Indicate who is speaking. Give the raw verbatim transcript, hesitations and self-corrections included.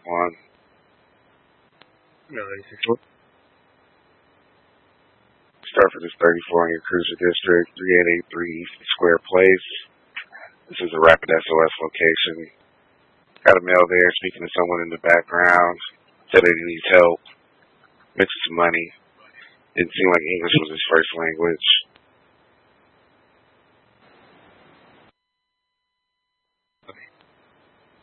Speaker 1: one.
Speaker 2: No, this is what?
Speaker 1: Start for this thirty-four in your cruiser district, thirty-eight eighty-three East Square Place. This is a rapid S O S location. Got a male there speaking to someone in the background. Said that he needs help. Mentioned some money. Didn't seem like English was his first language.